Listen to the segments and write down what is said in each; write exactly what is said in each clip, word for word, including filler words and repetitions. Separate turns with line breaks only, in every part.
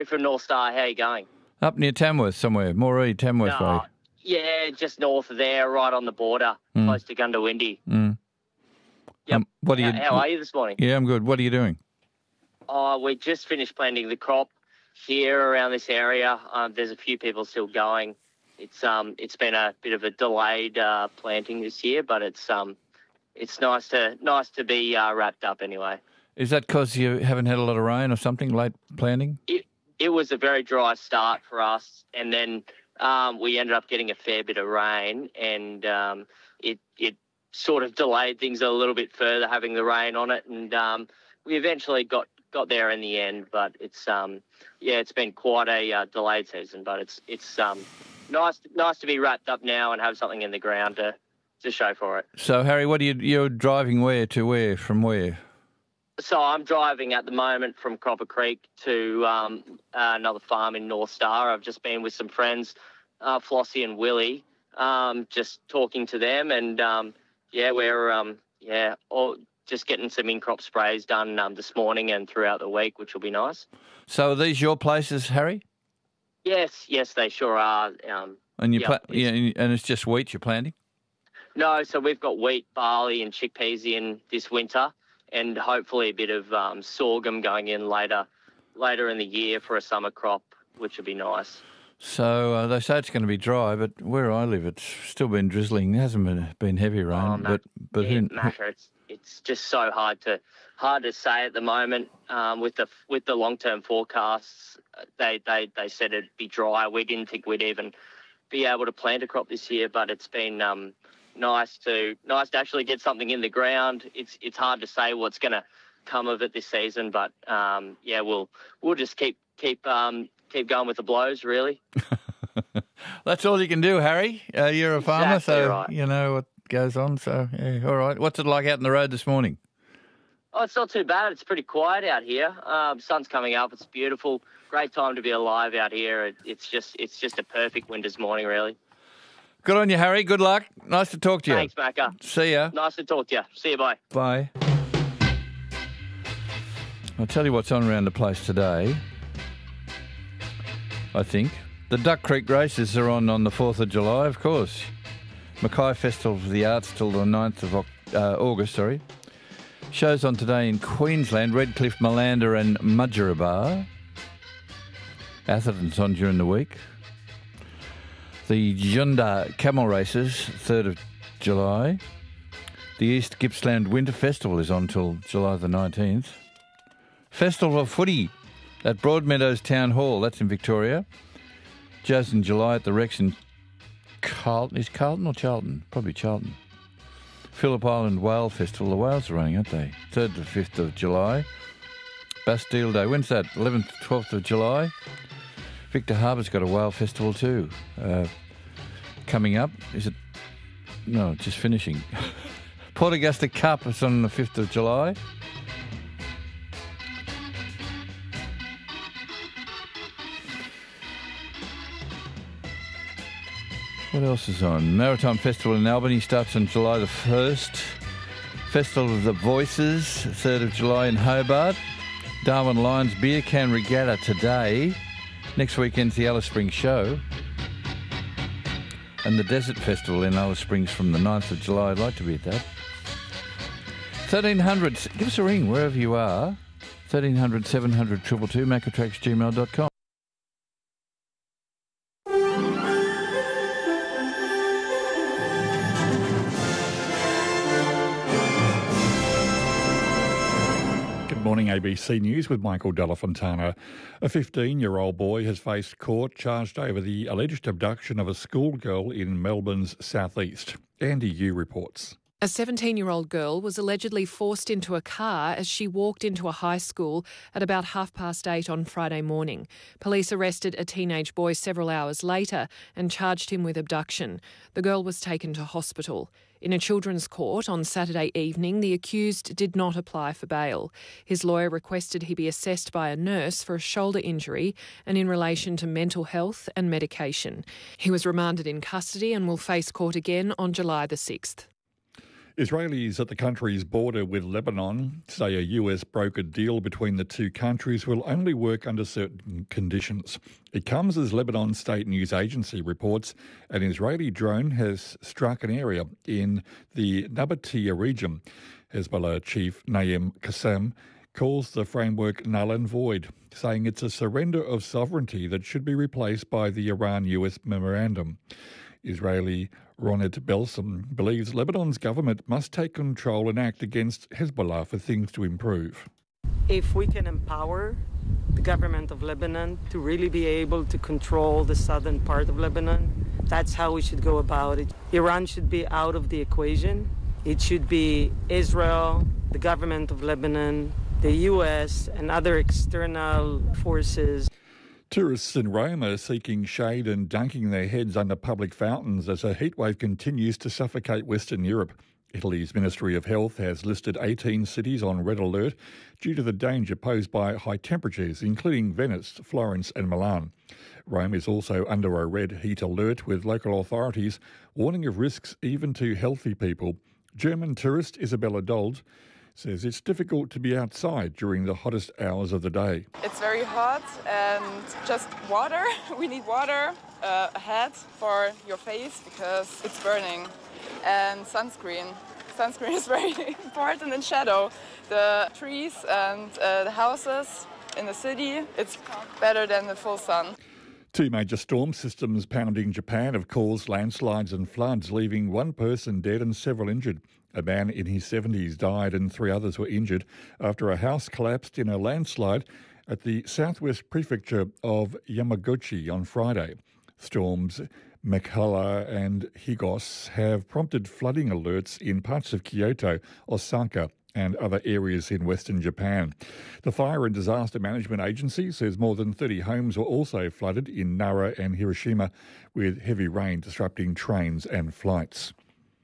from North Star. How are you going?
Up near Tamworth somewhere, Moree, Tamworth
No,
way.
yeah, just north of there, right on the border,
Mm.
close to Gundawindi.
Mm.
Yep.
Um, what are
how,
you?
how are you this morning?
Yeah, I'm good. What are you doing?
Oh, we just finished planting the crop here around this area. Um, there's a few people still going. It's um, it's been a bit of a delayed uh, planting this year, but it's um, it's nice to nice to be uh, wrapped up anyway.
Is that because you haven't had a lot of rain or something, late planting?
It it was a very dry start for us, and then um, we ended up getting a fair bit of rain, and um, it it sort of delayed things a little bit further, having the rain on it, and um, we eventually got, got there in the end. But it's um, yeah, it's been quite a uh, delayed season, but it's it's um, nice nice to be wrapped up now and have something in the ground to to show for it.
So, Harry, what are you? You're driving where to where from where?
So I'm driving at the moment from Cropper Creek to um, uh, another farm in North Star. I've just been with some friends, uh, Flossie and Willie, um, just talking to them, and um, yeah, we're um, yeah, all, just getting some in-crop sprays done um, this morning and throughout the week, which will be nice.
So, are these your places, Harry?
Yes, yes, they sure are. Um,
And you,
yeah,
pla-
it's-
yeah, and it's just wheat you're planting.
No, so we've got wheat, barley, and chickpeas in this winter, and hopefully a bit of um, sorghum going in later, later in the year for a summer crop, which would be nice.
So uh, they say it's going to be dry, but where I live, it's still been drizzling. It hasn't been been heavy rain,
Oh, no,
but but
yeah,
who,
Macca, it's it's just so hard to hard to say at the moment. Um, with the with the long term forecasts, they, they they said it'd be dry. We didn't think we'd even be able to plant a crop this year, but it's been um, nice to nice to actually get something in the ground. It's it's hard to say what's going to come of it this season, but um, yeah, we'll we'll just keep keep um, keep going with the blows, really.
That's all you can do, Harry. Uh, you're a farmer,
Exactly
so
right.
you know what goes on. So yeah, all right. What's it like out in the road this morning?
Oh, it's not too bad. It's pretty quiet out here. Um, sun's coming up. It's beautiful. Great time to be alive out here. It, it's just it's just a perfect winter's morning, really.
Good on you, Harry. Good luck. Nice to talk to you.
Thanks, Macca.
See ya.
Nice to talk to you. See you, bye.
Bye. I'll tell you what's on around the place today. I think the Duck Creek races are on on the fourth of July, of course. Mackay Festival of the Arts till the ninth of uh, August, sorry. Shows on today in Queensland, Redcliffe, Malanda and Mudgeeraba. Atherton's on during the week. The Junda Camel Races, third of July. The East Gippsland Winter Festival is on till July the nineteenth. Festival of Footy at Broadmeadows Town Hall, that's in Victoria. Jazz in July at the Rex in Carlton. Is Carlton or Charlton? Probably Charlton. Phillip Island Whale Festival. The whales are running, aren't they? third to fifth of July. Bastille Day. When's that? eleventh to twelfth of July. Victor Harbour's got a whale festival too. Uh, coming up. Is it? No, just finishing. Port Augusta Cup is on the fifth of July. What else is on? Maritime Festival in Albany starts on July the first. Festival of the Voices, third of July in Hobart. Darwin Lions Beer Can Regatta today. Next weekend's the Alice Springs Show. And the Desert Festival in Alice Springs from the ninth of July. I'd like to be at that. thirteen hundred, give us a ring wherever you are. thirteen hundred, seven hundred, two two two, macatrax gmail dot com.
Morning A B C News with Michael Delafontana. A fifteen-year-old boy has faced court charged over the alleged abduction of a schoolgirl in Melbourne's southeast. Andy Yu reports.
A seventeen-year-old girl was allegedly forced into a car as she walked into a high school at about half past eight on Friday morning. Police arrested a teenage boy several hours later and charged him with abduction. The girl was taken to hospital. In a children's court on Saturday evening, the accused did not apply for bail. His lawyer requested he be assessed by a nurse for a shoulder injury and in relation to mental health and medication. He was remanded in custody and will face court again on July the sixth.
Israelis at the country's border with Lebanon say a U S brokered deal between the two countries will only work under certain conditions. It comes as Lebanon State News Agency reports an Israeli drone has struck an area in the Nabatea region. Hezbollah chief Naim Qassem calls the framework null and void, saying it's a surrender of sovereignty that should be replaced by the Iran-U S memorandum. Israeli Ronit Belsom believes Lebanon's government must take control and act against Hezbollah for things to improve.
If we can empower the government of Lebanon to really be able to control the southern part of Lebanon, that's how we should go about it. Iran should be out of the equation. It should be Israel, the government of Lebanon, the U S, and other external forces.
Tourists in Rome are seeking shade and dunking their heads under public fountains as a heatwave continues to suffocate Western Europe. Italy's Ministry of Health has listed eighteen cities on red alert due to the danger posed by high temperatures, including Venice, Florence and Milan. Rome is also under a red heat alert, with local authorities warning of risks even to healthy people. German tourist Isabella Dold says it's difficult to be outside during the hottest hours of the day.
It's very hot and just water. We need water, uh, a hat for your face because it's burning, and sunscreen. Sunscreen is very important in shadow. The trees and uh, the houses in the city, it's better than the full sun.
Two major storm systems pounding Japan have caused landslides and floods, leaving one person dead and several injured. A man in his seventies died and three others were injured after a house collapsed in a landslide at the southwest prefecture of Yamaguchi on Friday. Storms Mekhala and Higos have prompted flooding alerts in parts of Kyoto, Osaka and other areas in western Japan. The Fire and Disaster Management Agency says more than thirty homes were also flooded in Nara and Hiroshima, with heavy rain disrupting trains and flights.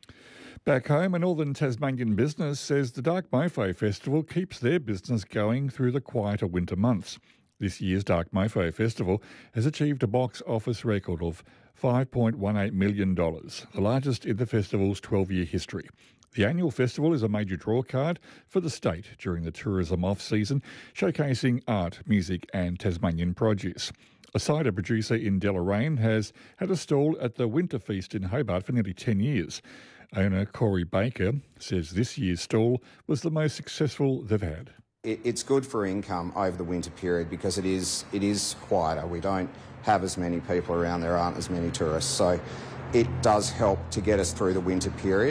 Back home, a northern Tasmanian business says the Dark Mofo Festival keeps their business going through the quieter winter months. This year's Dark Mofo Festival has achieved a box office record of five point one eight million dollars, the largest in the festival's twelve-year history. The annual festival is a major drawcard for the state during the tourism off-season, showcasing art, music and Tasmanian produce. A cider producer in Deloraine has had a stall at the Winter Feast in Hobart for nearly ten years. Owner Corey Baker says this year's stall was the most successful they've had.
It's good for income over the winter period because it is it is quieter. We don't have as many people around, there aren't as many tourists. So it does help to get us through the winter period.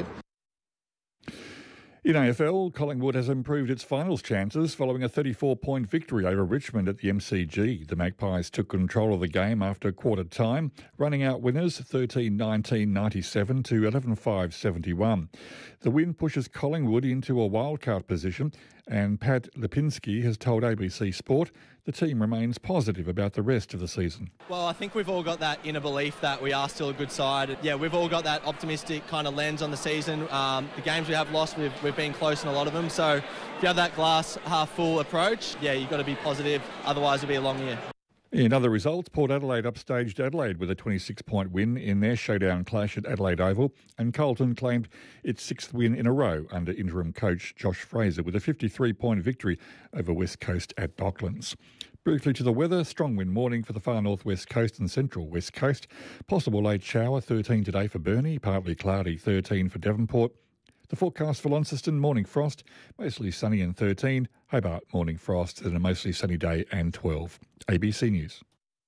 In A F L, Collingwood has improved its finals chances following a thirty-four point victory over Richmond at the M C G. The Magpies took control of the game after quarter time, running out winners thirteen nineteen ninety-seven to eleven five seventy-one. The win pushes Collingwood into a wildcard position, and Pat Lipinski has told A B C Sport the team remains positive about the rest of the season.
Well, I think we've all got that inner belief that we are still a good side. Yeah, we've all got that optimistic kind of lens on the season. Um, the games we have lost, we've, we've been close in a lot of them. So if you have that glass half full approach, yeah, you've got to be positive. Otherwise, it'll be a long year.
In other results, Port Adelaide upstaged Adelaide with a twenty-six point win in their showdown clash at Adelaide Oval, and Carlton claimed its sixth win in a row under interim coach Josh Fraser with a fifty-three point victory over West Coast at Docklands. Briefly to the weather, strong wind morning for the far northwest coast and central west coast. Possible late shower, thirteen today for Burnie, partly cloudy, thirteen for Devonport. The forecast for Launceston, morning frost, mostly sunny and thirteen. Hobart, morning frost and a mostly sunny day and twelve. A B C News.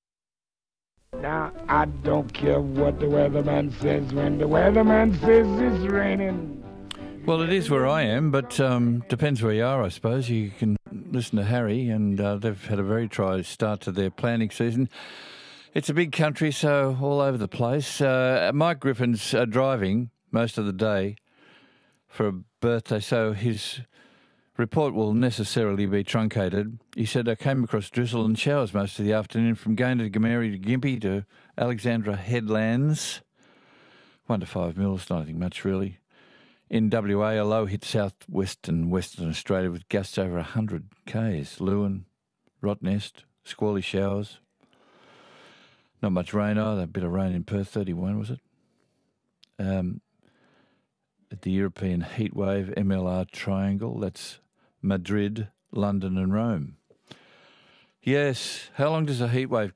Now, I don't care what the weatherman says when the weatherman says it's raining.
Well, it is where I am, but um, depends where you are, I suppose. You can listen to Harry, and uh, they've had a very try start to their planting season. It's a big country, so all over the place. Uh, Mike Griffin's uh, driving most of the day for a birthday, so his report will necessarily be truncated. He said, I came across drizzle and showers most of the afternoon from Gayndah to Gameri to Gympie to Alexandra Headlands. One to five mils, nothing much really. In W A, a low hit southwest and western Australia with gusts over one hundred kays. Lewin, Rottnest, squally showers. Not much rain either. A bit of rain in Perth, thirty-one was it? Um, at the European Heatwave M L R Triangle. That's Madrid, London and Rome. Yes, how long does a heatwave